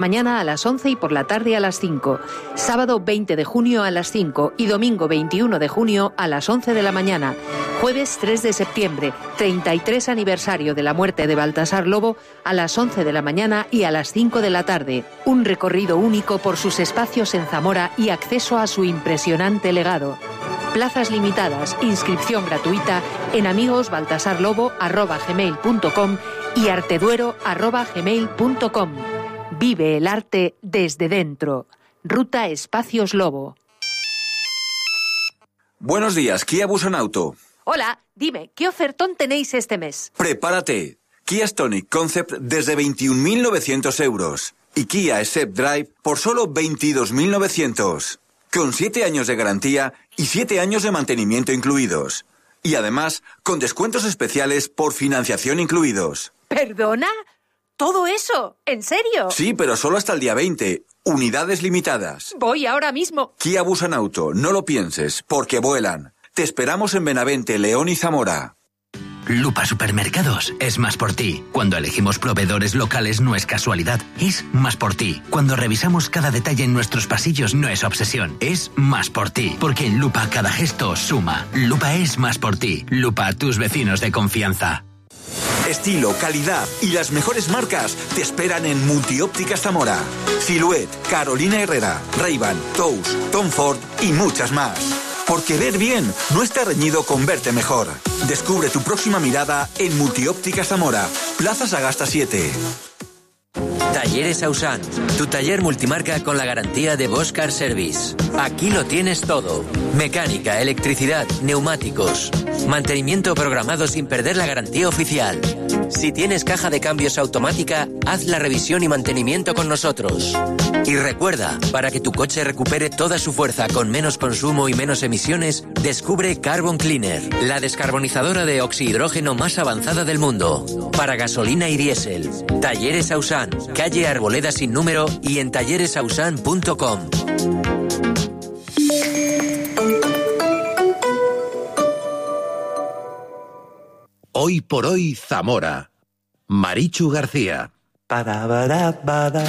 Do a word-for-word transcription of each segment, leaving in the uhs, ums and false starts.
Mañana a las once y por la tarde a las cinco. Sábado veinte de junio a las cinco y domingo veintiuno de junio a las once de la mañana. Jueves tres de septiembre, treinta y tres aniversario de la muerte de Baltasar Lobo, a las once de la mañana y a las cinco de la tarde. Un recorrido único por sus espacios en Zamora y acceso a su impresionante legado. Plazas limitadas, inscripción gratuita en amigosbaltasarlobo arroba gmail punto com y arteduero arroba gmail punto com. Vive el arte desde dentro. Ruta Espacios Lobo. Buenos días, Kia Busanauto. Hola, dime, ¿qué ofertón tenéis este mes? Prepárate. Kia Stonic Concept desde veintiún mil novecientos euros. Y Kia Step Drive por solo veintidós mil novecientos. Con siete años de garantía y siete años de mantenimiento incluidos. Y además, con descuentos especiales por financiación incluidos. ¿Perdona? ¿Todo eso? ¿En serio? Sí, pero solo hasta el día veinte. Unidades limitadas. Voy ahora mismo. Kia Busanauto, no lo pienses, porque vuelan. Te esperamos en Benavente, León y Zamora. Lupa Supermercados es más por ti. Cuando elegimos proveedores locales no es casualidad, es más por ti. Cuando revisamos cada detalle en nuestros pasillos no es obsesión, es más por ti. Porque en Lupa cada gesto suma. Lupa es más por ti. Lupa, tus vecinos de confianza. Estilo, calidad y las mejores marcas te esperan en Multiópticas Zamora. Silhouette, Carolina Herrera, Ray-Ban, Tous, Tom Ford y muchas más. Porque ver bien no está reñido con verte mejor. Descubre tu próxima mirada en Multiópticas Zamora, Plaza Sagasta siete. Talleres Ausan, tu taller multimarca con la garantía de Bosch Car Service. Aquí lo tienes todo. Mecánica, electricidad, neumáticos. Mantenimiento programado sin perder la garantía oficial. Si tienes caja de cambios automática, haz la revisión y mantenimiento con nosotros. Y recuerda, para que tu coche recupere toda su fuerza con menos consumo y menos emisiones, descubre Carbon Cleaner, la descarbonizadora de oxihidrógeno más avanzada del mundo. Para gasolina y diésel. Talleres Ausan, calle Arboleda sin número y en talleres ausan punto com. Hoy por hoy Zamora. Marichu García. Para, para, para.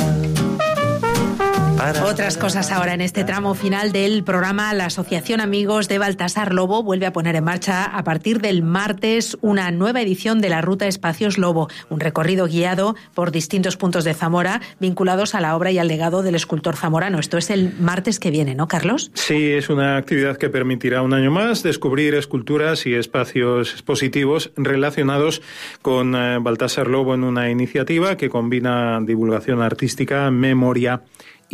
Otras cosas ahora en este tramo final del programa. La Asociación Amigos de Baltasar Lobo vuelve a poner en marcha a partir del martes una nueva edición de la Ruta Espacios Lobo, un recorrido guiado por distintos puntos de Zamora vinculados a la obra y al legado del escultor zamorano. Esto es el martes que viene, ¿no, Carlos? Sí, es una actividad que permitirá un año más descubrir esculturas y espacios expositivos relacionados con eh, Baltasar Lobo en una iniciativa que combina divulgación artística, memoria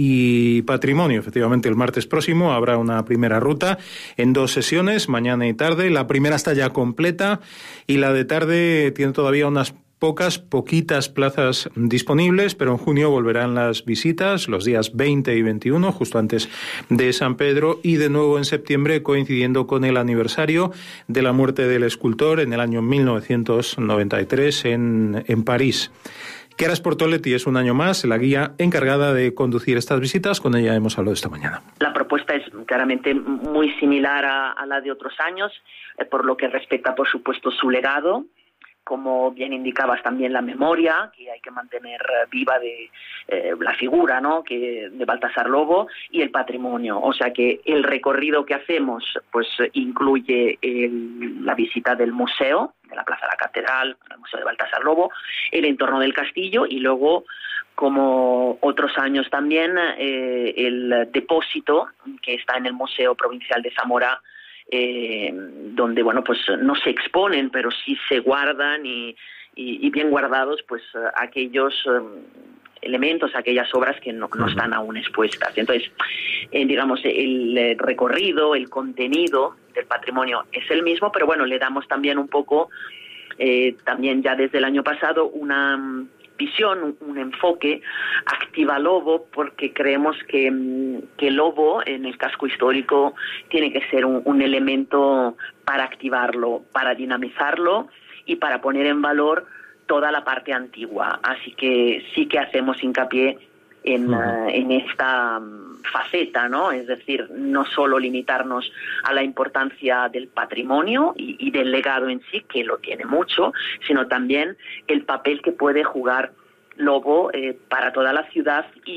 y patrimonio. Efectivamente, el martes próximo habrá una primera ruta en dos sesiones, mañana y tarde. La primera está ya completa y la de tarde tiene todavía unas pocas, poquitas plazas disponibles, pero en junio volverán las visitas, los días veinte y veintiuno, justo antes de San Pedro, y de nuevo en septiembre, coincidiendo con el aniversario de la muerte del escultor en el año mil novecientos noventa y tres en, en París. Chiara Sportoletti es un año más la guía encargada de conducir estas visitas. Con ella hemos hablado esta mañana. La propuesta es claramente muy similar a, a la de otros años, eh, por lo que respecta, por supuesto, su legado, como bien indicabas también la memoria, que hay que mantener viva de eh, la figura, ¿no?, que de Baltasar Lobo, y el patrimonio. O sea que el recorrido que hacemos pues incluye el, la visita del museo, de la Plaza de la Catedral, el Museo de Baltasar Lobo, el entorno del castillo y luego, como otros años también, eh, el depósito que está en el Museo Provincial de Zamora, eh, donde bueno pues no se exponen, pero sí se guardan y, y, y bien guardados pues aquellos eh, elementos, aquellas obras que no, no están aún expuestas. Entonces, eh, digamos, el recorrido, el contenido del patrimonio es el mismo, pero bueno, le damos también un poco, eh, también ya desde el año pasado, una visión, un, un enfoque activa Lobo, porque creemos que, que Lobo en el casco histórico tiene que ser un, un elemento para activarlo, para dinamizarlo y para poner en valor toda la parte antigua. Así que sí que hacemos hincapié en, uh, en esta faceta, ¿no? Es decir, no solo limitarnos a la importancia del patrimonio y, y del legado en sí, que lo tiene mucho, sino también el papel que puede jugar Lobo eh, para toda la ciudad y